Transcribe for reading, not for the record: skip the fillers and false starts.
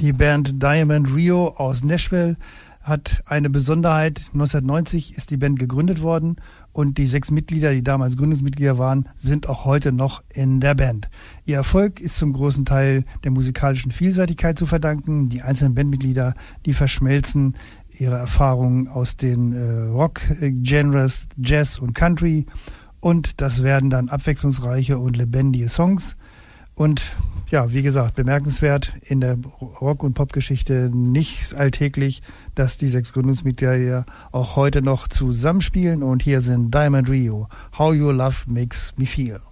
Die Band Diamond Rio aus Nashville hat eine Besonderheit. 1990 ist die Band gegründet worden und die 6 Mitglieder, die damals Gründungsmitglieder waren, sind auch heute noch in der Band. Ihr Erfolg ist zum großen Teil der musikalischen Vielseitigkeit zu verdanken. Die einzelnen Bandmitglieder, die verschmelzen ihre Erfahrungen aus den Rock-Genres, Jazz und Country, und das werden dann abwechslungsreiche und lebendige Songs. Und ja, wie gesagt, bemerkenswert, in der Rock- und Popgeschichte nicht alltäglich, dass die 6 Gründungsmitglieder auch heute noch zusammenspielen. Und hier sind Diamond Rio, How Your Love Makes Me Feel.